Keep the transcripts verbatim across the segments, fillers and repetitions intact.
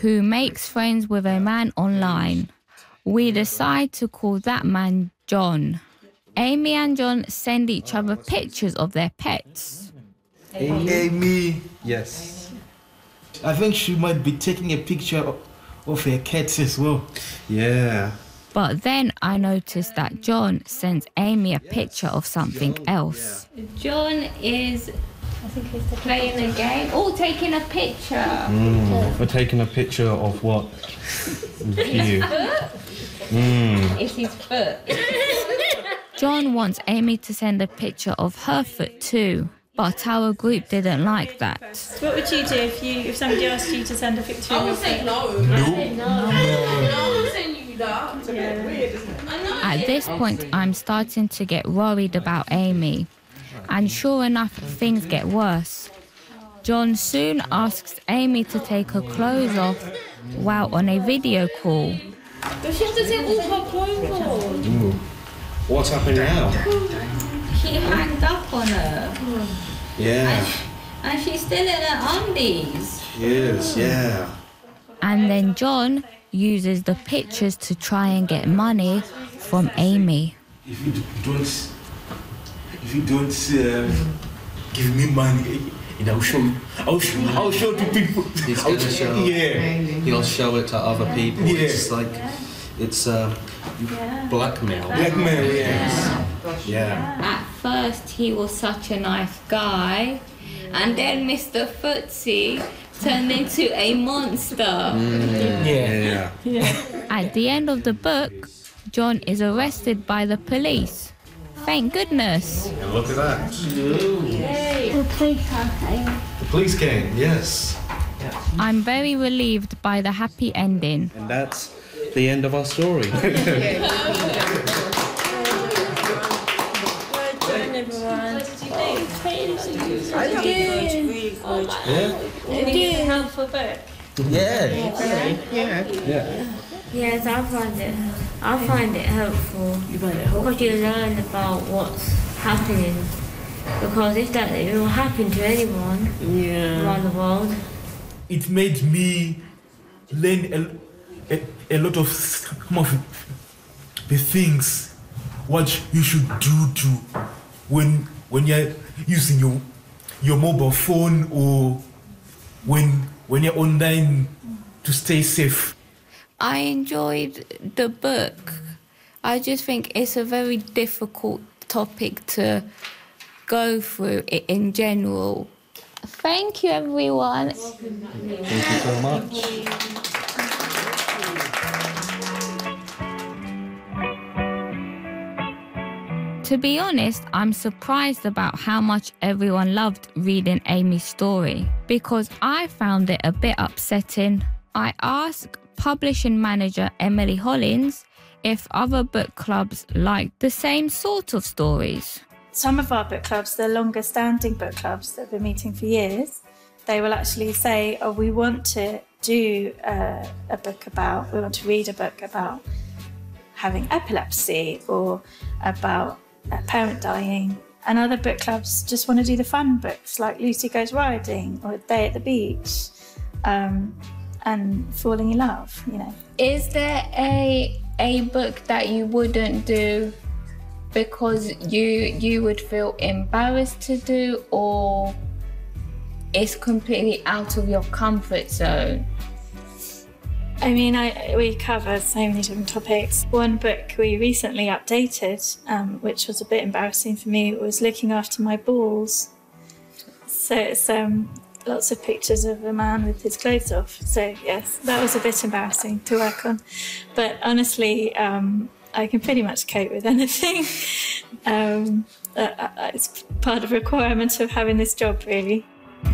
who makes friends with a man online. We decide to call that man John. Amy and John send each other pictures of their pets. Amy? Amy. Yes. I think she might be taking a picture of, of her cats as well. Yeah. But then I noticed that John sends Amy a picture of something else. John is I think he's playing a game. Oh, taking a picture. Mm. We're taking a picture of what? His foot? Mm. It's his foot. John wants Amy to send a picture of her foot too, but our group didn't like that. What would you do if you if somebody asked you to send a picture of I your would say foot? no. No. I say no. No, I would send you that. It's a bit weird, isn't it? I know. At this point, I'm starting to get worried about Amy. And sure enough, things get worse. John soon asks Amy to take her clothes off while on a video call. Does she have to take all her clothes off? Ooh. What's happening now? She hanged up on her. Yeah. And she's still in her undies. She is, yeah. And then John uses the pictures to try and get money from Amy. If you don't, if you don't uh, give me money, and I'll show you. I'll show, I'll show to people. He's going to show. Yeah. He'll show it to other people. Yeah. It's like, it's uh, blackmail. Blackmail, yes. Yeah. At first, he was such a nice guy. And then Mister Footsie turned into a monster. Mm. Yeah. Yeah. At the end of the book, John is arrested by the police. Thank goodness. And look at that. Yay. The police came. The police came, yes. I'm very relieved by the happy ending. And that's the end of our story. Well done, everyone. I did. Yeah? It is a helpful book. Yeah. Yeah. Yeah. Yes, I find it. I find it helpful because you learn about what's happening. Because if that it will happen to anyone around the world, It made me learn a, a, a lot of some of the things what you should do to when when you're using your your mobile phone or when when you're online to stay safe. I enjoyed the book. I just think it's a very difficult topic to go through i- in general. Thank you, everyone. Thank you so much. To be honest, I'm surprised about how much everyone loved reading Amy's story because I found it a bit upsetting. I asked publishing manager Emily Hollins if other book clubs liked the same sort of stories. Some of our book clubs, the longer standing book clubs that have been meeting for years, they will actually say, oh, we want to do uh, a book about, we want to read a book about having epilepsy or about a parent dying. And other book clubs just want to do the fun books like Lucy Goes Riding or A Day at the Beach um, and Falling in Love, you know. Is there a a book that you wouldn't do because you you would feel embarrassed to do, or it's completely out of your comfort zone? I mean, I, we cover so many different topics. One book we recently updated, um, which was a bit embarrassing for me, was Looking After My Balls. So it's um, lots of pictures of a man with his clothes off. So yes, that was a bit embarrassing to work on. But honestly, um, I can pretty much cope with anything. um, uh, it's part of the requirement of having this job, really.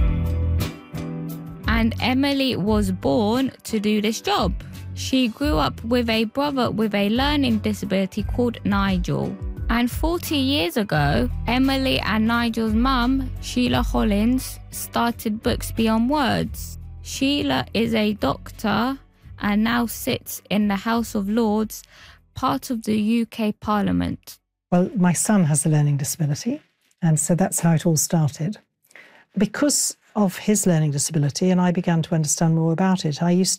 And Emily was born to do this job. She grew up with a brother with a learning disability called Nigel. And forty years ago, Emily and Nigel's mum, Sheila Hollins, started Books Beyond Words. Sheila is a doctor and now sits in the House of Lords, part of the U K Parliament. Well, my son has a learning disability, and so that's how it all started. Because of his learning disability, and I began to understand more about it, I used